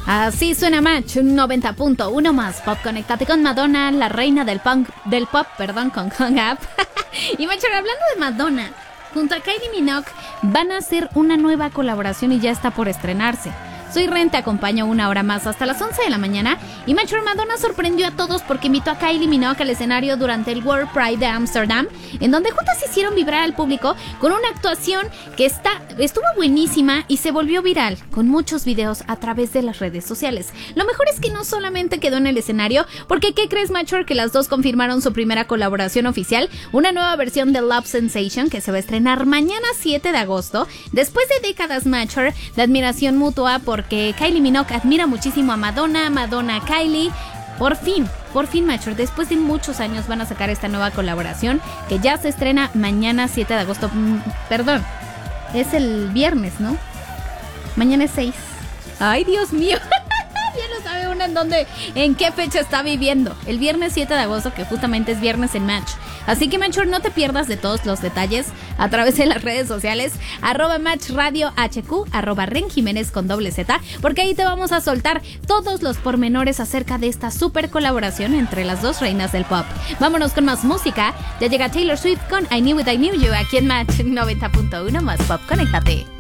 Así suena Match, un 90.1 más pop. Conéctate con Madonna, la reina del pop, con Hung Up. Y Match, hablando de Madonna, junto a Kylie Minogue van a hacer una nueva colaboración y ya está por estrenarse. Soy Ren, te acompaño una hora más hasta las 11 de la mañana. Y Match, Madonna sorprendió a todos porque invitó a Kylie Minogue al escenario durante el World Pride de Ámsterdam, en donde juntas hicieron vibrar al público con una actuación que estuvo buenísima y se volvió viral con muchos videos a través de las redes sociales. Lo mejor es que no solamente quedó en el escenario, porque ¿qué crees, Match? Que las dos confirmaron su primera colaboración oficial, una nueva versión de Love Sensation que se va a estrenar mañana 7 de agosto, después de décadas, Match, de admiración mutua, porque Kylie Minogue admira muchísimo a Madonna, Madonna a Kylie. Por fin, Match, después de muchos años van a sacar esta nueva colaboración que ya se estrena mañana 7 de agosto. Perdón, es el viernes, ¿no? Mañana es 6. ¡Ay, Dios mío! Ya no sabe uno en qué fecha está viviendo. El viernes 7 de agosto, que justamente es viernes en Match. Así que, Match, no te pierdas de todos los detalles a través de las redes sociales, @MatchRadioHQ, @RenJiménez con Z, porque ahí te vamos a soltar todos los pormenores acerca de esta super colaboración entre las dos reinas del pop. Vámonos con más música. Ya llega Taylor Swift con I Knew It, I Knew You, aquí en Match 90.1 más pop. Conéctate.